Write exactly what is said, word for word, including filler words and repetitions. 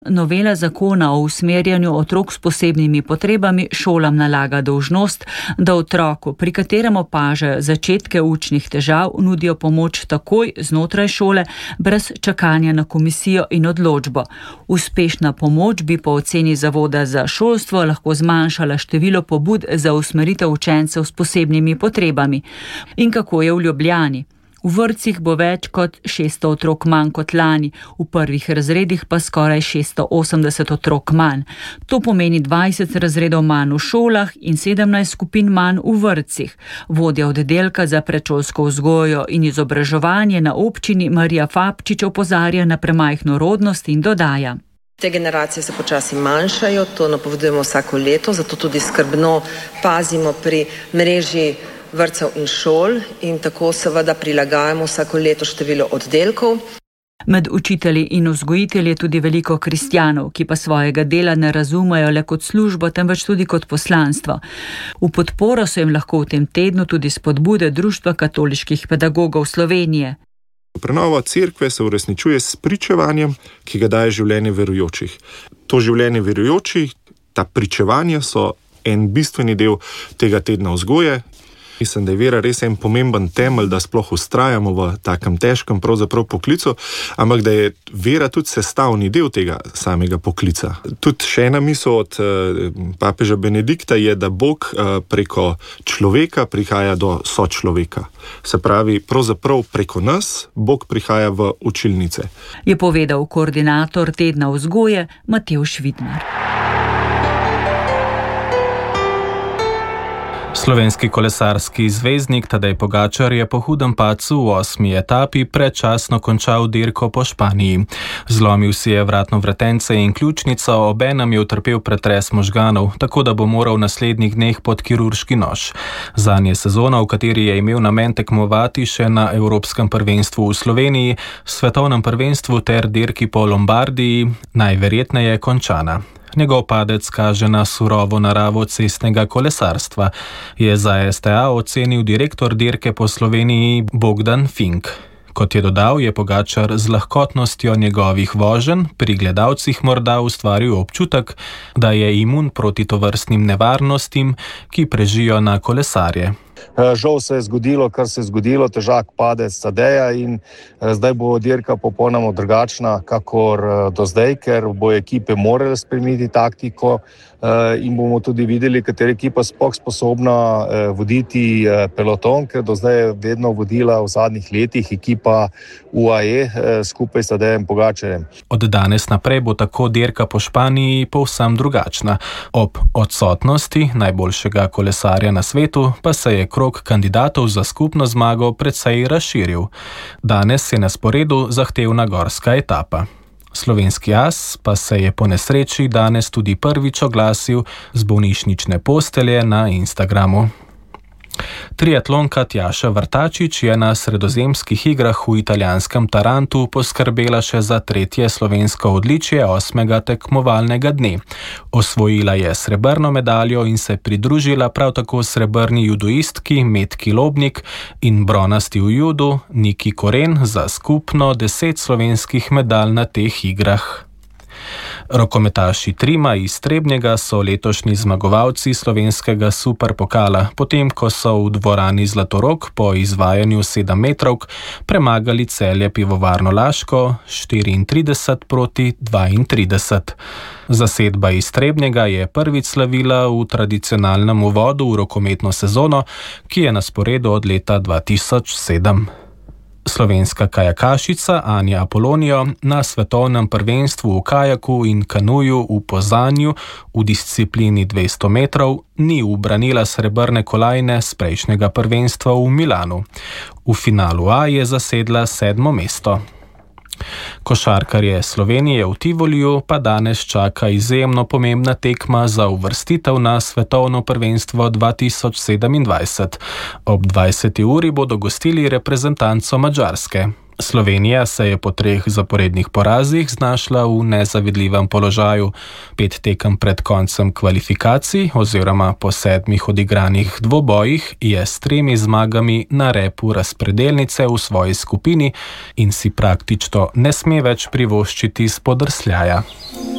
Novela zakona o usmerjanju otrok s posebnimi potrebami šolam nalaga dolžnost, da otroku, pri katerem opažajo začetke učnih težav, nudijo pomoč takoj znotraj šole, brez čakanja na komisijo in odločbo. Uspešna pomoč bi po oceni Zavoda za šolstvo lahko zmanjšala število pobud za usmeritev učencev s posebnimi potrebami. In kako je v Ljubljani? V vrtcih bo več kot šeststo otrok manj kot lani, v prvih razredih pa skoraj šeststo osemdeset otrok manj. To pomeni dvajset razredov manj v šolah in sedemnajst skupin manj v vrtcih. Vodja oddelka za predšolsko vzgojo in izobraževanje na občini Marija Fabčič opozarja na premajhno rodnost in dodaja. Te generacije se počasi manjšajo, to napovedujemo vsako leto, zato tudi skrbno pazimo pri mreži vrtcev in šol in tako seveda prilagajamo vsako leto število oddelkov. Med učitelji in vzgojitelji je tudi veliko kristjanov, ki pa svojega dela ne razumejo le kot službo, temveč tudi kot poslanstvo. V podporo so jim lahko v tem tednu tudi spodbude Društva katoliških pedagogov Slovenije. Prenova cerkve se uresničuje s pričevanjem, ki ga daje življenje verujočih. To življenje verujočih, ta pričevanja so en bistveni del tega tedna vzgoje. Mislim, da je vera res en pomemben temelj, da sploh vztrajamo v takem težkem pravzaprav poklicu, ampak da je vera tudi sestavni del tega samega poklica. Tudi še ena misel od papeža Benedikta je, da Bog preko človeka prihaja do sočloveka. Se pravi, pravzaprav preko nas Bog prihaja v učilnice. Je povedal koordinator tedna vzgoje Matevž Vidmar. Slovenski kolesarski zvezdnik Tadej Pogačar je po hudem padcu v osmi etapi predčasno končal dirko po Španiji. Zlomil si je vratno vratence in ključnico, obenem je utrpel pretres možganov, tako da bo moral v naslednjih dneh pod kirurški nož. Zanj je sezona, v kateri je imel namen tekmovati še na Evropskem prvenstvu v Sloveniji, svetovnem prvenstvu ter dirki po Lombardiji, najverjetneje končana. Njegov padec kaže na surovo naravo cestnega kolesarstva, je za S T A ocenil direktor dirke po Sloveniji Bogdan Fink. Kot je dodal, je Pogačar z lahkotnostjo njegovih voženj pri gledalcih morda ustvaril občutek, da je imun proti tovrstnim nevarnostim, ki prežijo na kolesarje. Žal se je zgodilo, kar se je zgodilo, težak padec Tadeja in zdaj bo dirka popolnoma drugačna, kakor do zdaj, ker bo ekipe morale spremeniti taktiko in bomo tudi videli, katera ekipa sploh sposobna voditi peloton, ker do zdaj je vedno vodila v zadnjih letih ekipa U A E skupaj s Tadejem Pogačarjem. Od danes naprej bo tako dirka po Španiji povsem drugačna. Ob odsotnosti najboljšega kolesarja na svetu pa se je krog kandidatov za skupno zmago precej razširil. Danes je na sporedu zahtevna gorska etapa. Slovenski as pa se je po nesreči danes tudi prvič oglasil z bolnišnične postelje na Instagramu. Triatlonka Tjaša Vrtačič je na sredozemskih igrah v italijanskem Tarantu poskrbela še za tretje slovensko odličje osmega tekmovalnega dne. Osvojila je srebrno medaljo in se pridružila prav tako srebrni judoistki Metki Lobnik in bronasti v judu Niki Koren za skupno deset slovenskih medalj na teh igrah. Rokometaši Trima iz Trebnjega so letošnji zmagovalci slovenskega superpokala, potem ko so v dvorani Zlatorog po izvajanju sedemmetrovk premagali Celje Pivovarno Laško štiriintrideset proti dvaintrideset. Zasedba iz Trebnjega je prvič slavila v tradicionalnem uvodu v rokometno sezono, ki je na sporedu od leta dva tisoč sedem. Slovenska kajakašica Anja Apolonijo na svetovnem prvenstvu v kajaku in kanuju v Pozanju v disciplini dvesto metrov ni ubranila srebrne kolajne z prejšnjega prvenstva v Milanu. V finalu A je zasedla sedmo mesto. Košarkarje Slovenije v Tivoliju pa danes čaka izjemno pomembna tekma za uvrstitev na svetovno prvenstvo dva tisoč sedemindvajset. Ob dvajseti uri bodo gostili reprezentanco Madžarske. Slovenija se je po treh zaporednih porazih znašla v nezavidljivem položaju. Pet tekem pred koncem kvalifikacij oziroma po sedmih odigranih dvobojih je s tremi zmagami na repu razpredelnice v svoji skupini in si praktično ne sme več privoščiti spodrsljaja.